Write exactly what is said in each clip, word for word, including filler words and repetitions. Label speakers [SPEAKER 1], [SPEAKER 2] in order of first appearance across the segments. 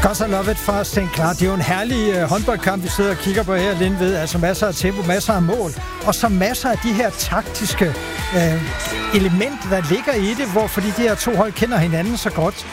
[SPEAKER 1] Because I Love It fra Saint Cloud. Det er jo en herlig uh, håndboldkamp, vi sidder og kigger på her, Lindved. Altså masser af tempo, masser af mål. Og så masser af de her taktiske uh, elementer, der ligger i det, hvor fordi de her to hold kender hinanden så godt.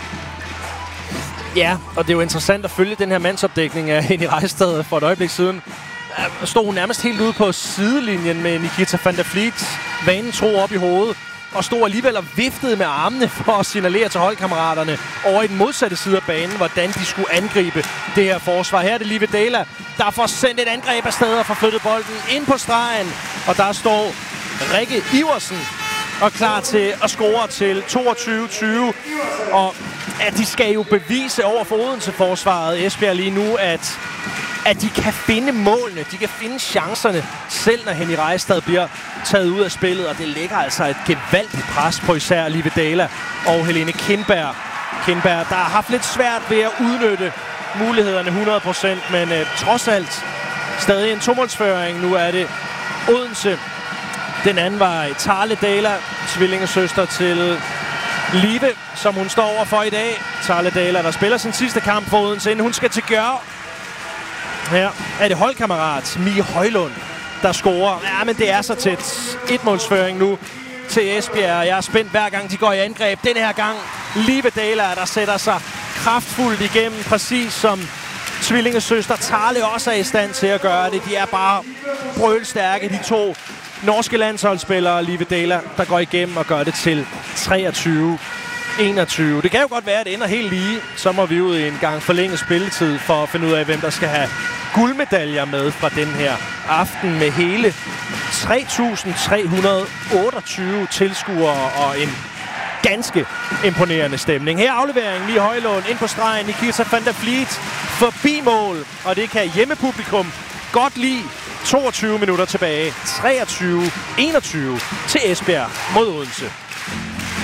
[SPEAKER 2] Ja, og det er jo interessant at følge den her mandsopdækning af Henny Reistad for et øjeblik siden. Stod hun nærmest helt ude på sidelinjen med Nikita van der Vliet, vanen tro op i hovedet, og stod alligevel og viftede med armene for at signalere til holdkammeraterne over i den modsatte side af banen, hvordan de skulle angribe det her forsvar. Her er det Live Dela, der får sendt et angreb afsted og får flyttet bolden ind på stregen. Og der står Rikke Iversen og klar til at score til toogtyve tyve. Og at de skal jo bevise over for Odense-forsvaret, Esbjerg, lige nu, at at de kan finde målene, de kan finde chancerne, selv når Henny Reistad bliver taget ud af spillet. Og det lægger altså et gevaldigt pres på især Live Dela og Helene Kindberg. Kindberg, der har haft lidt svært ved at udnytte mulighederne hundrede procent, men øh, trods alt stadig en tomålsføring. Nu er det Odense. Den anden var Tarle Dela, tvillingesøster til Live, som hun står over for i dag. Tarle Dela, der spiller sin sidste kamp for Odense, inden hun skal til Gør. Her er det holdkammerat Mie Højlund, der scorer. Ja, men det er så tæt. Et-målsføring nu til Esbjerg. Jeg er spændt hver gang, de går i angreb. Den her gang Live Dela, der sætter sig kraftfuldt igennem, præcis som tvillingesøster Tarle også er i stand til at gøre det. De er bare brølstærke, de to norske landsholdsspillere. Live Dela, der går igennem og gør det til treogtyve enogtyve. Det kan jo godt være, at det ender helt lige. Så må vi ud i en gang forlænget spilletid for at finde ud af, hvem der skal have guldmedaljer med fra den her aften med hele tre tusind tre hundrede otteogtyve tilskuere og en ganske imponerende stemning. Her afleveringen lige Højlund ind på stregen. Nikita van der Vliet forbi mål, og det kan hjemmepublikum godt lide. toogtyve minutter tilbage. treogtyve enogtyve til Esbjerg mod Odense.